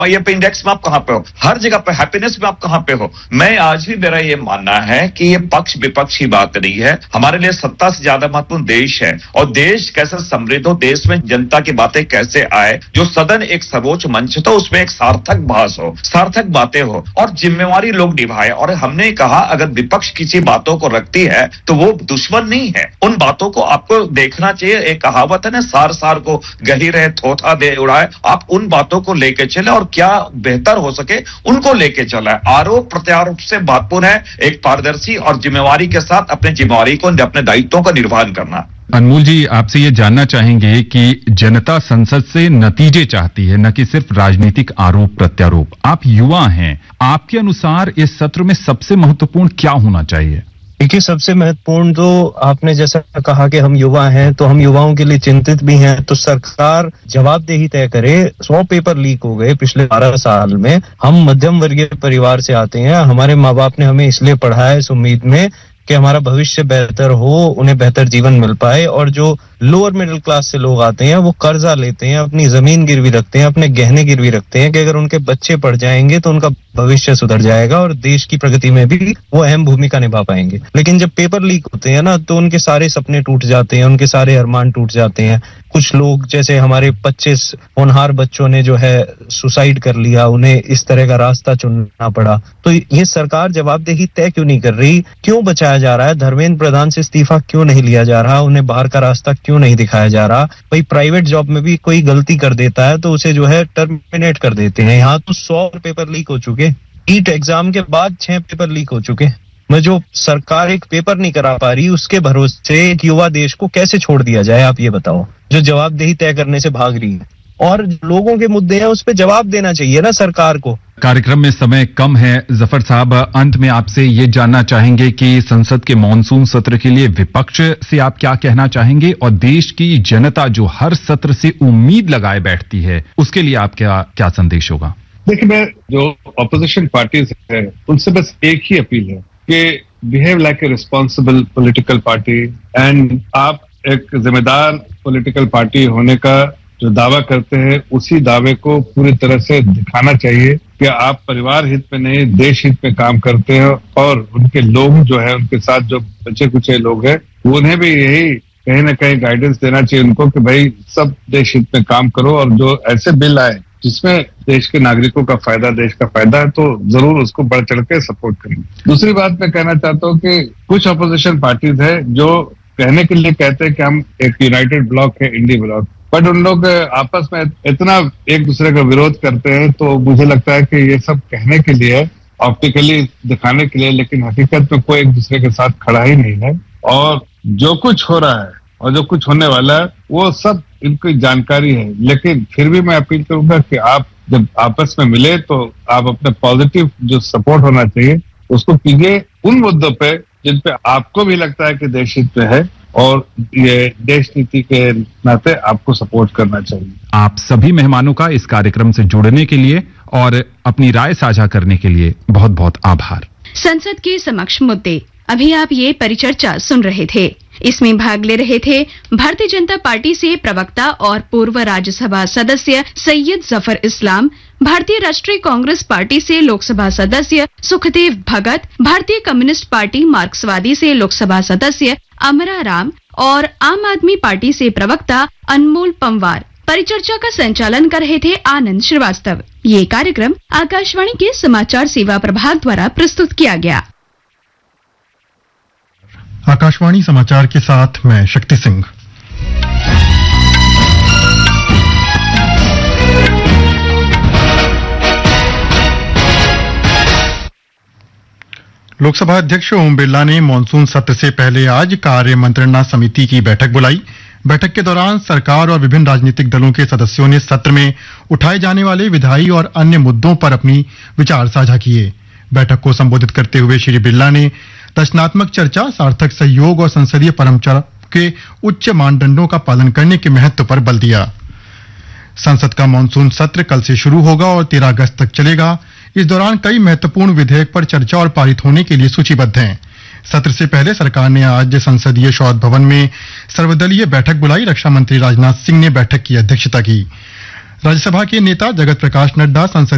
ये इंडेक्स में आप कहां पे हो, हर जगह पे हैप्पीनेस में आप कहां पे हो। मैं आज भी मेरा ये मानना है कि ये पक्ष विपक्ष की बात नहीं है, हमारे लिए सत्ता से ज्यादा महत्वपूर्ण देश है और देश कैसे समृद्ध हो, देश में जनता की बातें कैसे आए, जो सदन एक सर्वोच्च मंच तो उसमें एक सार्थक भाष हो, सार्थक बातें हो और जिम्मेवारी लोग निभाए। और हमने कहा अगर विपक्ष किसी बातों को रखती है तो वो दुश्मन नहीं है, उन बातों को आपको देखना चाहिए। एक कहावत है ना, सार सार को गही रहे थोथा दे उड़ाए, आप उन बातों को लेके चले और क्या बेहतर हो सके उनको लेके चला है। आरोप प्रत्यारोप से महत्वपूर्ण है एक पारदर्शी और जिम्मेवारी के साथ अपने जिम्मेवारी को, अपने दायित्वों का निर्वहन करना। अनमोल जी, आपसे ये जानना चाहेंगे कि जनता संसद से नतीजे चाहती है, न कि सिर्फ राजनीतिक आरोप प्रत्यारोप। आप युवा हैं, आपके अनुसार इस सत्र में सबसे महत्वपूर्ण क्या होना चाहिए? देखिए, सबसे महत्वपूर्ण तो आपने जैसा कहा कि हम युवा हैं, तो हम युवाओं के लिए चिंतित भी हैं। तो सरकार जवाबदेही तय करे। 100 पेपर लीक हो गए पिछले 12 साल में। हम मध्यम वर्गीय परिवार से आते हैं, हमारे माँ बाप ने हमें इसलिए पढ़ाया इस उम्मीद में कि हमारा भविष्य बेहतर हो, उन्हें बेहतर जीवन मिल पाए। और जो लोअर मिडिल क्लास से लोग आते हैं वो कर्जा लेते हैं, अपनी जमीन गिरवी रखते हैं, अपने गहने गिरवी रखते हैं कि अगर उनके बच्चे पढ़ जाएंगे तो उनका भविष्य सुधर जाएगा और देश की प्रगति में भी वो अहम भूमिका निभा पाएंगे। लेकिन जब पेपर लीक होते हैं ना, तो उनके सारे सपने टूट जाते हैं, उनके सारे अरमान टूट जाते हैं। कुछ लोग, जैसे हमारे 25 होनहार बच्चों ने जो है सुसाइड कर लिया, उन्हें इस तरह का रास्ता चुनना पड़ा। तो ये सरकार जवाबदेही तय क्यों नहीं कर रही? क्यों बचाया जा रहा है? धर्मेंद्र प्रधान से इस्तीफा क्यों नहीं लिया जा रहा? उन्हें बाहर का रास्ता क्यों नहीं दिखाया जा रहा? भाई, प्राइवेट जॉब में भी कोई गलती कर देता है तो उसे जो है टर्मिनेट कर देते हैं। यहाँ तो 100 पेपर लीक हो चुके, नीट एग्जाम के बाद 6 पेपर लीक हो चुके। मैं जो सरकार एक पेपर नहीं करा पा रही, उसके भरोसे एक युवा देश को कैसे छोड़ दिया जाए? आप ये बताओ, जो जवाबदेही तय करने से भाग रही है। और लोगों के मुद्दे हैं, उस पर जवाब देना चाहिए ना सरकार को। कार्यक्रम में समय कम है। जफर साहब, अंत में आपसे ये जानना चाहेंगे कि संसद के मॉनसून सत्र के लिए विपक्ष से आप क्या कहना चाहेंगे और देश की जनता जो हर सत्र से उम्मीद लगाए बैठती है, उसके लिए आप क्या संदेश होगा? देखिए, मैं जो ऑपोजिशन पार्टीज है उनसे बस एक ही अपील है कि behave like a responsible political party and आप एक जिम्मेदार पॉलिटिकल पार्टी होने का जो दावा करते हैं उसी दावे को पूरी तरह से दिखाना चाहिए कि आप परिवार हित में नहीं देश हित में काम करते हैं। और उनके लोग जो है, उनके साथ जो बचे कुचे लोग हैं, उन्हें भी यही कहीं ना कहीं गाइडेंस देना चाहिए उनको कि भाई सब देश हित में काम करो और जो ऐसे बिल आए जिसमें देश के नागरिकों का फायदा, देश का फायदा है, तो जरूर उसको बढ़ चढ़ के सपोर्ट करेंगे। दूसरी बात मैं कहना चाहता हूँ कि कुछ अपोजिशन पार्टीज है जो कहने के लिए कहते हैं कि हम एक यूनाइटेड ब्लॉक है, इंडी ब्लॉक, बट उन लोग आपस में इतना एक दूसरे का विरोध करते हैं। तो मुझे लगता है कि ये सब कहने के लिए, ऑप्टिकली दिखाने के लिए, लेकिन हकीकत में कोई एक दूसरे के साथ खड़ा ही नहीं है। और जो कुछ हो रहा है और जो कुछ होने वाला है वो सब इनकी जानकारी है। लेकिन फिर भी मैं अपील करूंगा कि आप जब आपस में मिले तो आप अपने पॉजिटिव जो सपोर्ट होना चाहिए उसको कीजिए उन मुद्दों पे जिन पे आपको भी लगता है कि देश हित में है और ये देश नीति के नाते आपको सपोर्ट करना चाहिए। आप सभी मेहमानों का इस कार्यक्रम से जुड़ने के लिए और अपनी राय साझा करने के लिए बहुत बहुत आभार। संसद के समक्ष मुद्दे, अभी आप ये परिचर्चा सुन रहे थे। इसमें भाग ले रहे थे भारतीय जनता पार्टी से प्रवक्ता और पूर्व राज्यसभा सदस्य सैयद जफर इस्लाम, भारतीय राष्ट्रीय कांग्रेस पार्टी से लोकसभा सदस्य सुखदेव भगत, भारतीय कम्युनिस्ट पार्टी मार्क्सवादी से लोकसभा सदस्य अमरा राम और आम आदमी पार्टी से प्रवक्ता अनमोल पंवार। परिचर्चा का संचालन कर रहे थे आनंद श्रीवास्तव। ये कार्यक्रम आकाशवाणी के समाचार सेवा प्रभाग द्वारा प्रस्तुत किया गया। आकाशवाणी समाचार के साथ मैं शक्ति सिंह। लोकसभा अध्यक्ष ओम बिरला ने मानसून सत्र से पहले आज कार्य मंत्रणा समिति की बैठक बुलाई। बैठक के दौरान सरकार और विभिन्न राजनीतिक दलों के सदस्यों ने सत्र में उठाए जाने वाले विधायी और अन्य मुद्दों पर अपनी विचार साझा किए। बैठक को संबोधित करते हुए श्री बिरला ने रचनात्मक चर्चा, सार्थक सहयोग और संसदीय परंपरा के उच्च मानदंडों का पालन करने के महत्व पर बल दिया। संसद का मानसून सत्र कल से शुरू होगा और 13 अगस्त तक चलेगा। इस दौरान कई महत्वपूर्ण विधेयक पर चर्चा और पारित होने के लिए सूचीबद्ध हैं। सत्र से पहले सरकार ने आज संसदीय शौध भवन में सर्वदलीय बैठक बुलाई। रक्षा मंत्री राजनाथ सिंह ने बैठक की अध्यक्षता की। राज्यसभा के नेता जगत प्रकाश नड्डा, संसदीय